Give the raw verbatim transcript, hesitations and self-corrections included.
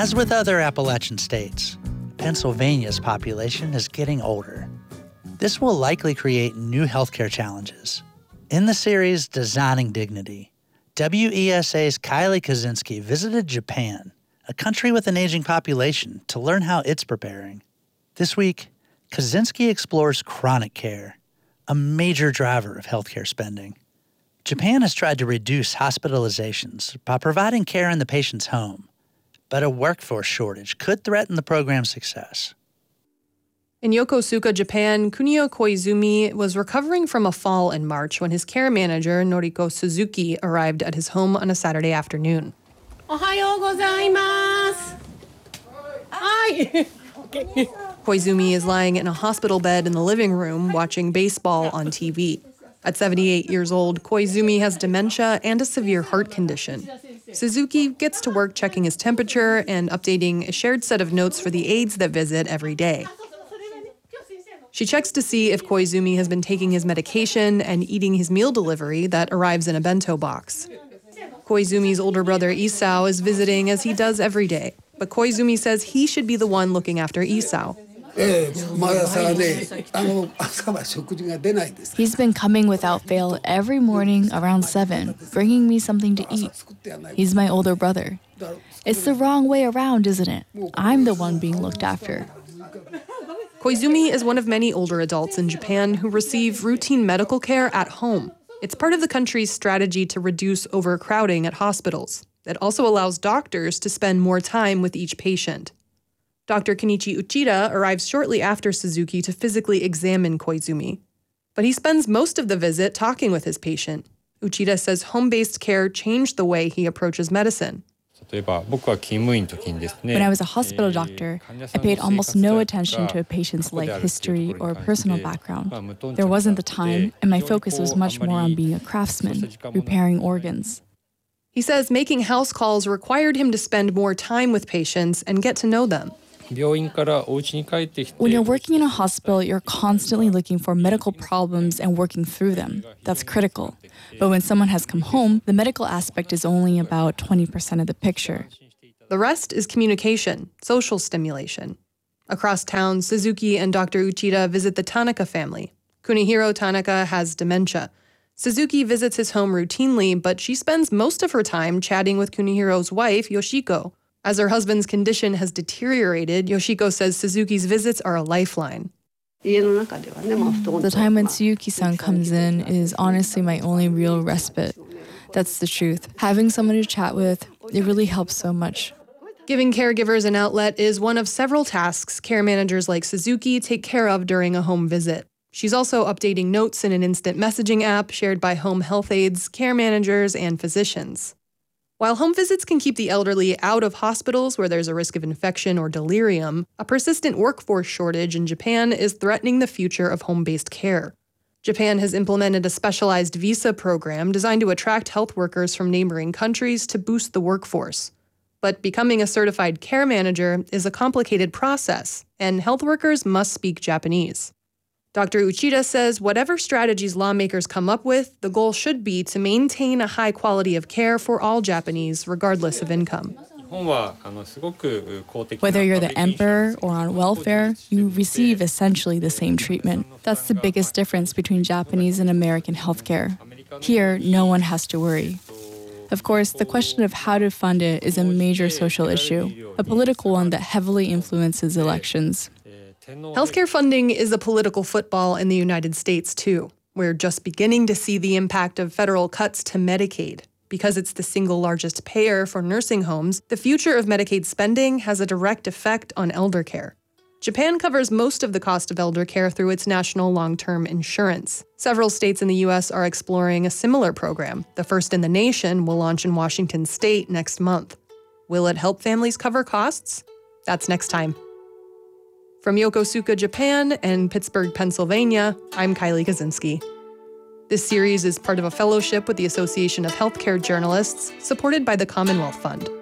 As with other Appalachian states, Pennsylvania's population is getting older. This will likely create new healthcare challenges. In the series Designing Dignity, W E S A's Kylie Kaczynski visited Japan, a country with an aging population, to learn how it's preparing. This week, Kaczynski explores chronic care, a major driver of healthcare spending. Japan has tried to reduce hospitalizations by providing care in the patient's home, but a workforce shortage could threaten the program's success. In Yokosuka, Japan, Kunio Koizumi was recovering from a fall in March when his care manager, Noriko Suzuki, arrived at his home on a Saturday afternoon. Ohayou gozaimasu. Hi. Koizumi is lying in a hospital bed in the living room watching baseball on T V. At seventy-eight years old, Koizumi has dementia and a severe heart condition. Suzuki gets to work checking his temperature and updating a shared set of notes for the aides that visit every day. She checks to see if Koizumi has been taking his medication and eating his meal delivery that arrives in a bento box. Koizumi's older brother Isao is visiting as he does every day, but Koizumi says he should be the one looking after Isao. He's been coming without fail every morning around seven, bringing me something to eat. He's my older brother. It's the wrong way around, isn't it? I'm the one being looked after. Koizumi is one of many older adults in Japan who receive routine medical care at home. It's part of the country's strategy to reduce overcrowding at hospitals. It also allows doctors to spend more time with each patient. Doctor Kenichi Uchida arrives shortly after Suzuki to physically examine Koizumi. But he spends most of the visit talking with his patient. Uchida says home-based care changed the way he approaches medicine. When I was a hospital doctor, I paid almost no attention to a patient's life history or personal background. There wasn't the time, and my focus was much more on being a craftsman, repairing organs. He says making house calls required him to spend more time with patients and get to know them. When you're working in a hospital, you're constantly looking for medical problems and working through them. That's critical. But when someone has come home, the medical aspect is only about twenty percent of the picture. The rest is communication, social stimulation. Across town, Suzuki and Doctor Uchida visit the Tanaka family. Kunihiro Tanaka has dementia. Suzuki visits his home routinely, but she spends most of her time chatting with Kunihiro's wife, Yoshiko. As her husband's condition has deteriorated, Yoshiko says Suzuki's visits are a lifeline. The time when Tsuyuki-san comes in is honestly my only real respite. That's the truth. Having someone to chat with, it really helps so much. Giving caregivers an outlet is one of several tasks care managers like Suzuki take care of during a home visit. She's also updating notes in an instant messaging app shared by home health aides, care managers, and physicians. While home visits can keep the elderly out of hospitals where there's a risk of infection or delirium, a persistent workforce shortage in Japan is threatening the future of home-based care. Japan has implemented a specialized visa program designed to attract health workers from neighboring countries to boost the workforce. But becoming a certified care manager is a complicated process, and health workers must speak Japanese. Doctor Uchida says whatever strategies lawmakers come up with, the goal should be to maintain a high quality of care for all Japanese, regardless of income. Whether you're the emperor or on welfare, you receive essentially the same treatment. That's the biggest difference between Japanese and American healthcare. Here, no one has to worry. Of course, the question of how to fund it is a major social issue, a political one that heavily influences elections. Healthcare funding is a political football in the United States, too. We're just beginning to see the impact of federal cuts to Medicaid. Because it's the single largest payer for nursing homes, the future of Medicaid spending has a direct effect on elder care. Japan covers most of the cost of elder care through its national long-term insurance. Several states in the U S are exploring a similar program. The first in the nation will launch in Washington state next month. Will it help families cover costs? That's next time. From Yokosuka, Japan, and Pittsburgh, Pennsylvania, I'm Kylie Kaczynski. This series is part of a fellowship with the Association of Healthcare Journalists, supported by the Commonwealth Fund.